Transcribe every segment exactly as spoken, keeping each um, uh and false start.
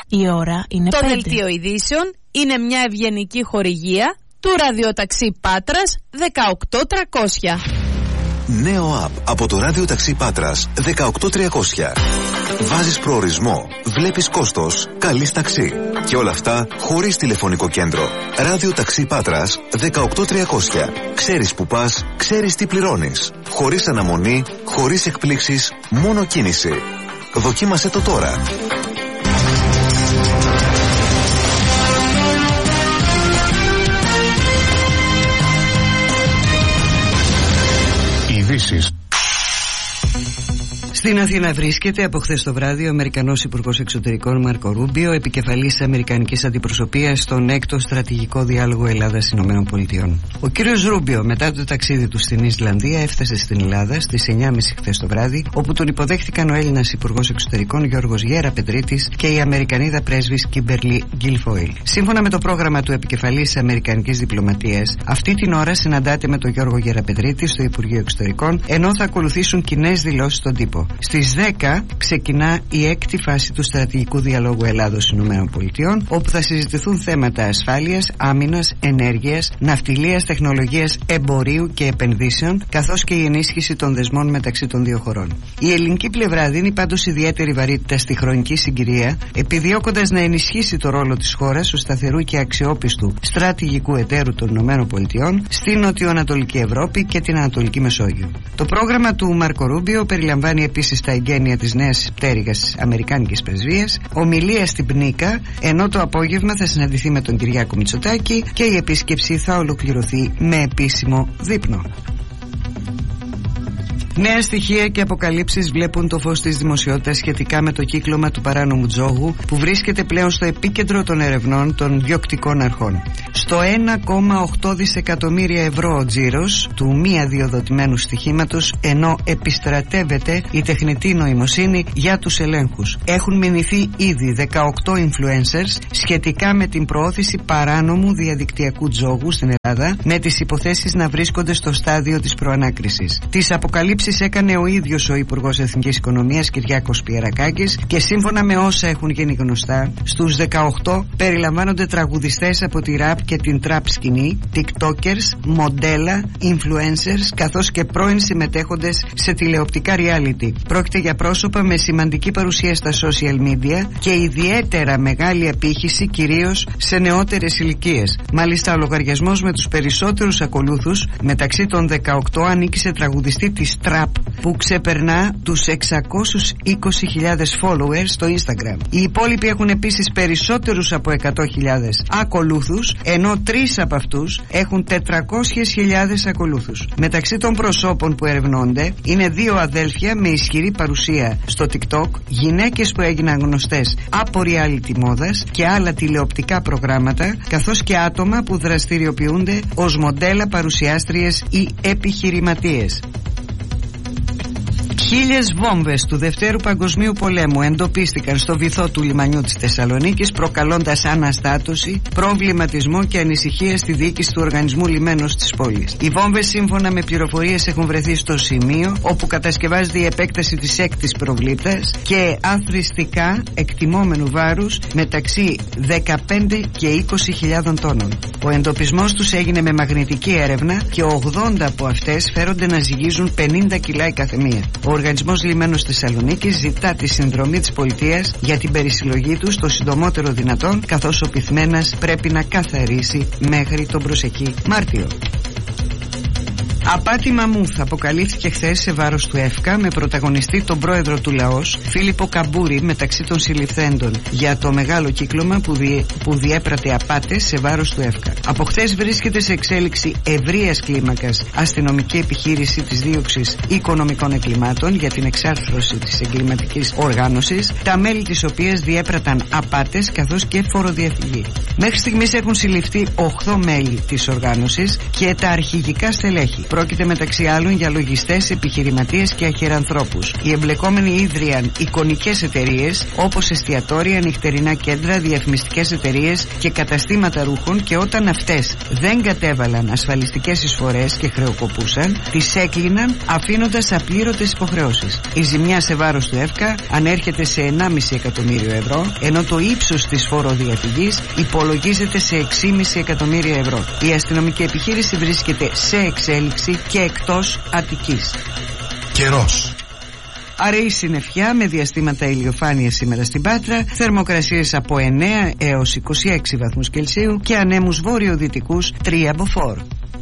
Η ώρα είναι Το πέντε. δελτίο ειδήσεων είναι μια ευγενική χορηγία του ραδιοταξί Πάτρας δεκαοκτώ τριακόσια. Νέο app από το ραδιοταξί Πάτρας δεκαοκτώ τριακόσια. Βάζεις προορισμό, βλέπεις κόστος, καλείς ταξί. Και όλα αυτά χωρίς τηλεφωνικό κέντρο. Ραδιοταξί Πάτρας δεκαοκτώ τριακόσια. Ξέρεις που πας, ξέρεις τι πληρώνεις. Χωρίς αναμονή, χωρίς εκπλήξεις, μόνο κίνηση. Δοκίμασέ το τώρα. Ειδήσεις. Στην Αθήνα βρίσκεται από χθες το βράδυ ο Αμερικανός Υπουργός Εξωτερικών Μάρκο Ρούμπιο, επικεφαλής Αμερικανικής Αντιπροσωπείας στον έκτο στρατηγικό διάλογο Ελλάδα-ΗΠΑ. Ο κύριος Ρούμπιο, μετά το ταξίδι του στην Ισλανδία, έφτασε στην Ελλάδα στις εννιά και μισή χθες το βράδυ, όπου τον υποδέχτηκαν ο Έλληνας Υπουργός Εξωτερικών Γιώργος Γεραπετρίτης και η Αμερικανίδα πρέσβης Κίμπερλι Γκίλφοιλ. Σύμφωνα με το πρόγραμμα του επικεφαλής Αμερικανικής Διπλωματίας, αυτή την ώρα συναντάται με τον Γιώργο Γεραπετρίτη στο Υπουργείο Εξωτερικών, ενώ θα ακολουθήσουν κοινές δηλώσεις στον τύπο. Στις δέκα ξεκινά η έκτη φάση του στρατηγικού διαλόγου Ελλάδος-ΗΠΑ, όπου θα συζητηθούν θέματα ασφάλειας, άμυνας, ενέργειας, ναυτιλίας, τεχνολογίας, εμπορίου και επενδύσεων, καθώς και η ενίσχυση των δεσμών μεταξύ των δύο χωρών. Η ελληνική πλευρά δίνει πάντως ιδιαίτερη βαρύτητα στη χρονική συγκυρία, επιδιώκοντας να ενισχύσει το ρόλο της χώρας ως σταθερού και αξιόπιστου στρατηγικού εταίρου των ΗΠΑ στην νοτιοανατολική Ευρώπη και την Ανατολική Μεσόγειο. Το πρόγραμμα του Μάρκο Ρούμπιο περιλαμβάνει επίσης στα εγγένεια της νέας πτέρυγας Αμερικάνικης Πρεσβείας, ομιλία στην Πνίκα, ενώ το απόγευμα θα συναντηθεί με τον Κυριάκο Μητσοτάκη και η επίσκεψη θα ολοκληρωθεί με επίσημο δείπνο. Νέα στοιχεία και αποκαλύψεις βλέπουν το φως της δημοσιότητας σχετικά με το κύκλωμα του παράνομου τζόγου, που βρίσκεται πλέον στο επίκεντρο των ερευνών των διοκτικών αρχών. Στο ένα κόμμα οκτώ δισεκατομμύρια ευρώ ο τζίρος του μη αδειοδοτημένου στοιχήματος, ενώ επιστρατεύεται η τεχνητή νοημοσύνη για τους ελέγχους. Έχουν μηνυθεί ήδη δεκαοκτώ influencers σχετικά με την προώθηση παράνομου διαδικτυακού τζόγου στην Ελλάδα, με τις υποθέσεις να βρίσκονται στο στάδιο της προανάκρισης. Τις αποκαλύψεις έκανε ο ίδιος ο Υπουργός Εθνικής Οικονομίας Κυριάκος Πιερακάκης, και σύμφωνα με όσα έχουν γίνει γνωστά, στους δεκαοκτώ περιλαμβάνονται τραγουδιστές από τη ραπ και την τραπ σκηνή, tiktokers, μοντέλα, influencers, καθώς και πρώην συμμετέχοντες σε τηλεοπτικά reality. Πρόκειται για πρόσωπα με σημαντική παρουσία στα social media και ιδιαίτερα μεγάλη απήχηση κυρίως σε νεότερες ηλικίες. Μάλιστα, ο λογαριασμός με τους περισσότερους ακολούθους μεταξύ των δεκαοκτώ ανήκει σε τραγουδιστή της τραπ, που ξεπερνά τους εξακόσιες είκοσι χιλιάδες followers στο Instagram. Οι υπόλοιποι έχουν επίσης περισσότερους από εκατό χιλιάδες ακολούθους, ενώ τρεις από αυτούς έχουν τετρακόσιες χιλιάδες ακολούθους. Μεταξύ των προσώπων που ερευνώνται είναι δύο αδέλφια με ισχυρή παρουσία στο TikTok, γυναίκες που έγιναν γνωστές από reality μόδας και άλλα τηλεοπτικά προγράμματα, καθώς και άτομα που δραστηριοποιούνται ως μοντέλα, παρουσιάστριες ή επιχειρηματίες. Χίλιες βόμβες του Δευτέρου Παγκοσμίου Πολέμου εντοπίστηκαν στο βυθό του λιμανιού της Θεσσαλονίκης, προκαλώντας αναστάτωση, προβληματισμό και ανησυχία στη διοίκηση του οργανισμού λιμένος της πόλης. Οι βόμβες, σύμφωνα με πληροφορίες, έχουν βρεθεί στο σημείο όπου κατασκευάζεται η επέκταση της έκτης προβλήτας και αθρηστικά εκτιμόμενου βάρους μεταξύ δεκαπέντε και είκοσι χιλιάδων τόνων. Ο εντοπισμός τους έγινε με μαγνητική έρευνα και ογδόντα από αυτές φέρονται να ζυγίζουν πενήντα κιλά η καθεμία. Ο Οργανισμός Λιμένος Θεσσαλονίκης ζητά τη συνδρομή της πολιτείας για την περισυλλογή τους το συντομότερο δυνατόν, καθώς ο πυθμένας πρέπει να καθαρίσει μέχρι τον προσεχή Μάρτιο. Απάτη μαμούθ αποκαλύφθηκε χθες σε βάρος του ΕΦΚΑ, με πρωταγωνιστή τον πρόεδρο του Λαός, Φίλιππο Καμπούρη, μεταξύ των συλληφθέντων για το μεγάλο κύκλωμα που, διέ, που διέπρατε απάτες σε βάρος του ΕΦΚΑ. Από χθες βρίσκεται σε εξέλιξη ευρείας κλίμακας αστυνομική επιχείρηση της δίωξης οικονομικών εγκλημάτων για την εξάρθρωση της εγκληματικής οργάνωσης, τα μέλη της οποίας διέπραταν απάτες καθώς και φοροδιαφυγή. Μέχρι στιγμής έχουν συλληφθεί οκτώ μέλη της οργάνωσης και τα αρχηγικά στελέχη. Πρόκειται μεταξύ άλλων για λογιστές, επιχειρηματίες και αχερανθρώπους. Οι εμπλεκόμενοι ίδρυαν εικονικές εταιρείες όπως εστιατόρια, νυχτερινά κέντρα, διαφημιστικές εταιρείες και καταστήματα ρούχων, και όταν αυτές δεν κατέβαλαν ασφαλιστικές εισφορές και χρεοκοπούσαν, τις έκλειναν αφήνοντας απλήρωτες υποχρεώσεις. Η ζημιά σε βάρος του ΕΦΚΑ ανέρχεται σε ενάμιση εκατομμύριο ευρώ, ενώ το ύψος της φοροδιαφυγής υπολογίζεται σε έξι κόμμα πέντε εκατομμύρια ευρώ. Η αστυνομική επιχείρηση βρίσκεται σε εξέλιξη και εκτός Αττικής. Καιρός. Αραιή συννεφιά με διαστήματα ηλιοφάνεια σήμερα στην Πάτρα, θερμοκρασίες από εννέα έως είκοσι έξι βαθμούς Κελσίου και ανέμους βορειοδυτικούς τρία μποφόρ.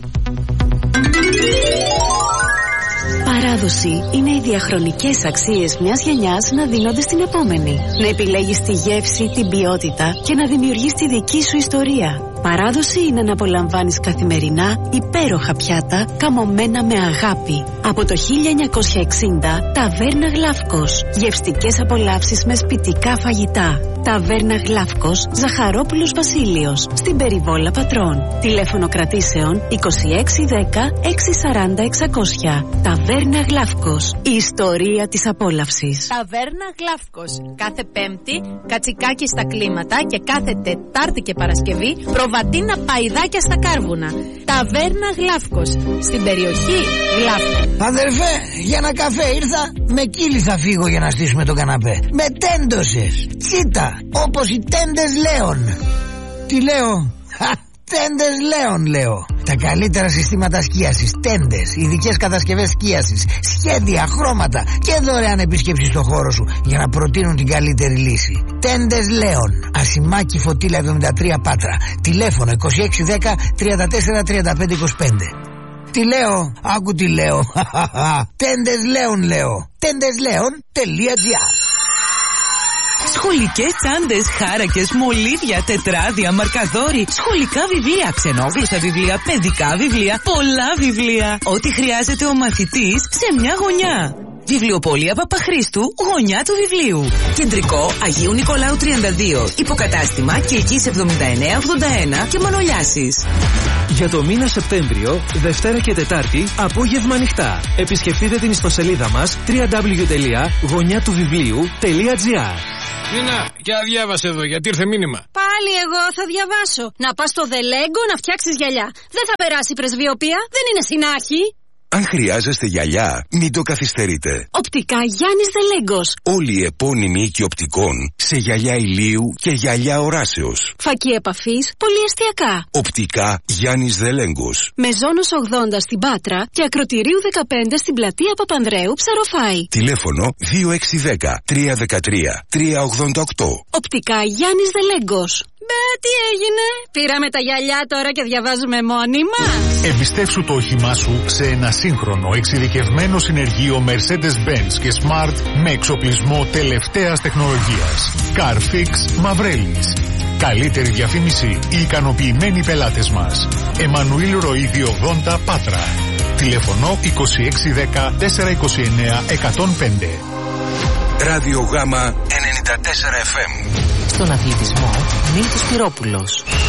Παράδοση είναι οι διαχρονικές αξίες μιας γενιάς να δίνονται στην επόμενη. Να επιλέγεις τη γεύση, την ποιότητα και να δημιουργείς τη δική σου ιστορία. Παράδοση είναι να απολαμβάνεις καθημερινά υπέροχα πιάτα καμωμένα με αγάπη. Από το χίλια εννιακόσια εξήντα, Ταβέρνα Γλαύκος. Γευστικές απολαύσεις με σπιτικά φαγητά. Ταβέρνα Γλαύκος, Ζαχαρόπουλος Βασίλειος, στην Περιβόλα Πατρών. Τηλέφωνο κρατήσεων είκοσι έξι δέκα έξι σαράντα εξακόσια. Ταβέρνα Γλαύκος. Η ιστορία της απόλαυσης. Ταβέρνα Γλαύκος. Κάθε Πέμπτη κατσικάκι στα κλίματα και κάθε Τετάρτη και Παρασκευή προβατίνα παϊδάκια στα κάρβουνα. Ταβέρνα Γλαύκος. Στην περιοχή Γλαύκου. Αδερφέ, για ένα καφέ ήρθα. Με κύλι θα φύγω για να στήσουμε τον καναπέ. Με τέντωσες. Κοίτα, όπως οι τέντες Λέων. Τι λέω? Χα, τέντες Λέων λέω. Τα καλύτερα συστήματα σκίασης, τέντες, ειδικές κατασκευές σκίασης, σχέδια, χρώματα και δωρεάν επισκέψεις στο χώρο σου για να προτείνουν την καλύτερη λύση. Τέντες Λέων. Ασημάκι Φωτήλα εβδομήντα τρία Πάτρα. Τηλέφωνο είκοσι έξι δέκα τριάντα τέσσερα τριάντα πέντε είκοσι πέντε. Τι λέω? Άκου τι λέω. Τέντες Λέων λέω. τέντες λέων τελεία τζι άρ. Σχολικές τσάντες, χάρακες, μολύβια, τετράδια, μαρκαδόροι, σχολικά βιβλία, ξενόγλωσσα βιβλία, παιδικά βιβλία, πολλά βιβλία. Ό,τι χρειάζεται ο μαθητής σε μια γωνιά. Βιβλιοπωλεία Παπαχρήστου, γωνιά του βιβλίου. Κεντρικό Αγίου Νικολάου τριάντα δύο. Υποκατάστημα Κυλκής εβδομήντα εννέα ογδόντα ένα και Μανολιάσης. Για το μήνα Σεπτέμβριο, Δευτέρα και Τετάρτη, απόγευμα ανοιχτά. Επισκεφτείτε την ιστοσελίδα μας double-u double-u double-u τελεία γωνιά του βιβλίου τελεία τζι άρ. Νίνα, και διάβασε εδώ, γιατί ήρθε μήνυμα. Πάλι εγώ θα διαβάσω. Να πας στο Δελέγκο να φτιάξεις γυαλιά. Δεν θα περάσει η πρεσβειοπία, δεν είναι συνάχη. Αν χρειάζεστε γυαλιά, μην το καθυστερείτε. Οπτικά Γιάννης Δελέγκος. Όλοι οι επώνυμοι οίκοι οπτικών σε γυαλιά ηλίου και γυαλιά οράσεως. Φακή επαφής, πολυεστιακά. Οπτικά Γιάννης Δελέγκος. Μεζόνος ογδόντα στην Πάτρα και Ακροτηρίου δεκαπέντε στην πλατεία Παπανδρέου Ψαροφάη. Τηλέφωνο δύο έξι ένα μηδέν τρία ένα τρία τρία ογδόντα οκτώ. Οπτικά Γιάννης Δελέγκος. Μπε, τι έγινε? Πήραμε τα γυαλιά τώρα και διαβάζουμε μόνοι μας. Εμπιστεύσου το όχημά σου σε ένα σύγχρονο εξειδικευμένο συνεργείο Mercedes-Benz και Smart με εξοπλισμό τελευταίας τεχνολογίας. Carfix Μαυρέλης. Καλύτερη διαφήμιση, οι ικανοποιημένοι πελάτες μας. Εμμανουήλ Ροΐδη ογδόντα Πάτρα. Τηλέφωνο είκοσι έξι δέκα τετρακόσια είκοσι εννέα εκατόν πέντε. Ράδιο Γάμα ενενήντα τέσσερα εφ εμ. Στον αθλητισμό, Νίκος Σπυρόπουλος.